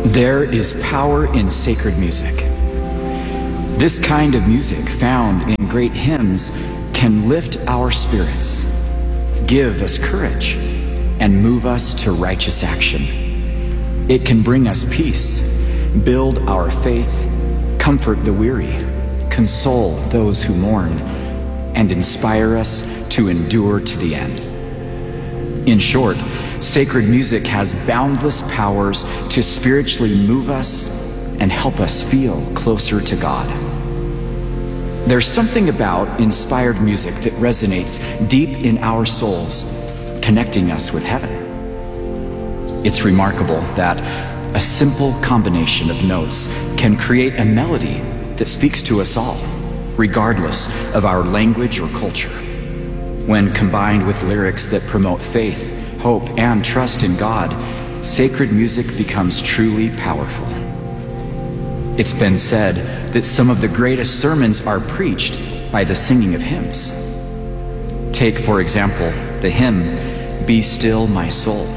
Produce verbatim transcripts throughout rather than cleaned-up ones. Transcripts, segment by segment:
There is power in sacred music. This kind of music found in great hymns can lift our spirits, give us courage, and move us to righteous action. It can bring us peace, build our faith, comfort the weary, console those who mourn, and inspire us to endure to the end. In short, sacred music has boundless powers to spiritually move us and help us feel closer to God. There's something about inspired music that resonates deep in our souls, connecting us with heaven. It's remarkable that a simple combination of notes can create a melody that speaks to us all, regardless of our language or culture. When combined with lyrics that promote faith, hope, and trust in God, sacred music becomes truly powerful. It's been said that some of the greatest sermons are preached by the singing of hymns. Take, for example, the hymn, "Be Still My Soul."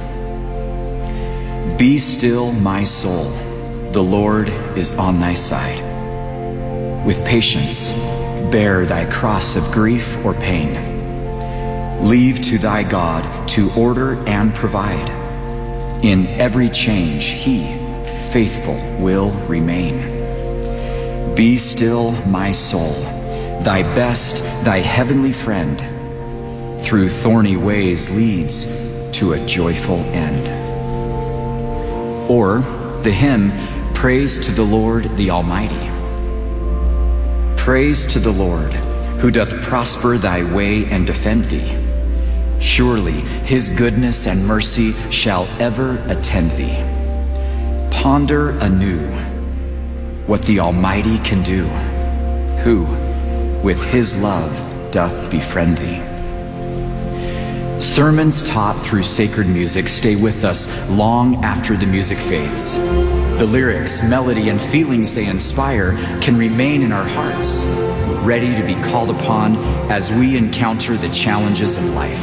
Be still, my soul, the Lord is on thy side. With patience, bear thy cross of grief or pain. Leave to thy God to order and provide. In every change, he, faithful, will remain. Be still, my soul, thy best, thy heavenly friend, through thorny ways leads to a joyful end. Or the hymn, "Praise to the Lord the Almighty." Praise to the Lord, who doth prosper thy way and defend thee. Surely his goodness and mercy shall ever attend thee. Ponder anew what the Almighty can do, who with his love doth befriend thee. Sermons taught through sacred music stay with us long after the music fades. The lyrics, melody, and feelings they inspire can remain in our hearts, ready to be called upon as we encounter the challenges of life.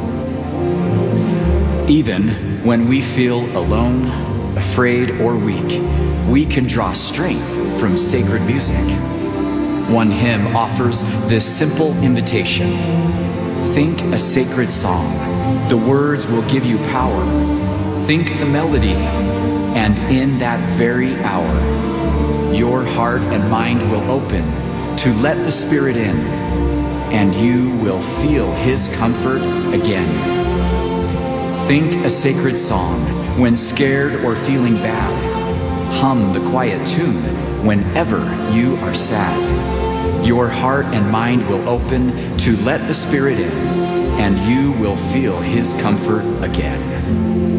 Even when we feel alone, afraid, or weak, we can draw strength from sacred music. One hymn offers this simple invitation: think a sacred song. The words will give you power. Think the melody, and in that very hour, your heart and mind will open to let the Spirit in, and you will feel his comfort again. Think a sacred song when scared or feeling bad. Hum the quiet tune whenever you are sad. Your heart and mind will open to let the Spirit in, and you will feel his comfort again.